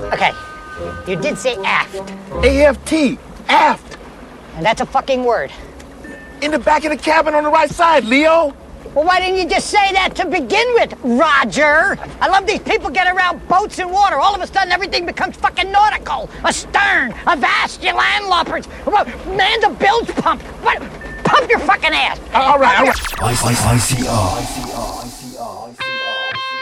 Okay, you did say aft, AFT, aft. and that's a fucking word. In the back of the cabin on the right side, Leo. Well, why didn't you just say that to begin with, Roger? I love these people get around boats and water. All of a sudden, everything becomes fucking nautical. A stern, a vast, your landloppers, man's a bilge pump. What? Pump your fucking ass. All right. ICR.